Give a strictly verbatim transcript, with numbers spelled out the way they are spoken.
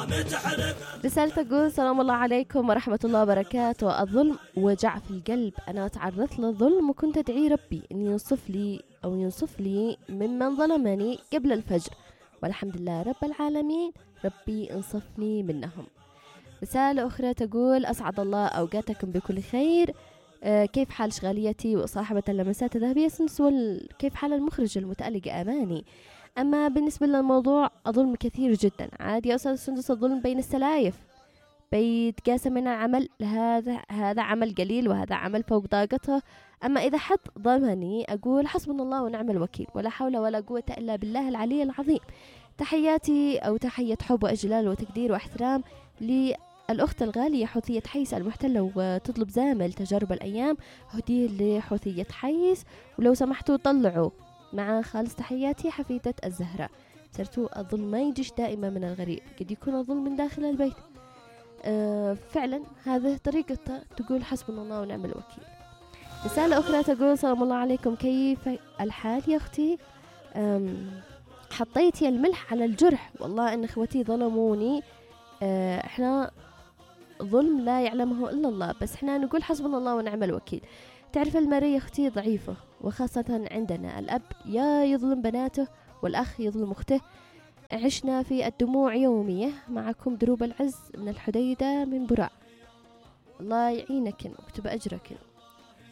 رسالة تقول سلام الله عليكم ورحمة الله وبركاته. الظلم وجع في القلب. أنا تعرضت للظلم وكنت أدعي ربي أن ينصف لي أو ينصف لي ممن ظلمني قبل الفجر، والحمد لله رب العالمين ربي انصفني منهم. رسالة أخرى تقول أسعد الله أوقاتكم بكل خير. آه كيف حال شغاليتي وصاحبة اللمسات الذهبية سنسول؟ كيف حال المخرج المتألق أماني؟ أما بالنسبة للموضوع الظلم كثير جدا. عادي يا أستاذ سندس، الظلم بين السلايف بيتقاسم من العمل، هذا هذا عمل قليل وهذا عمل فوق طاقته. أما إذا حد ظلمني أقول حسبنا الله ونعم الوكيل، ولا حول ولا قوة إلا بالله العلي العظيم. تحياتي أو تحية حب وإجلال وتقدير واحترام للأخت الغالية حوثية حيس المحتلة، وتطلب زامل تجارب الأيام هدية لحوثية حيس، ولو سمحتوا طلعوا مع خالص تحياتي حفيدة الزهراء. سرتوا الظلم ما يجيش دائما من الغريب، قد يكون الظلم من داخل البيت. أه فعلا هذه طريقة تقول حسبنا الله ونعم الوكيل. رسالة أخرى تقول سلام الله عليكم، كيف الحال يا أختي؟ حطيتي الملح على الجرح، والله إن إخوتي ظلموني. أه إحنا ظلم لا يعلمه إلا الله، بس إحنا نقول حسبنا الله ونعم الوكيل. تعرف المرأة أختي ضعيفة، وخاصة عندنا الأب يا يظلم بناته والأخ يظلم أخته. عشنا في الدموع يومية. معكم دروب العز من الحديدة من براء. الله يعينك ويكتب أجرك.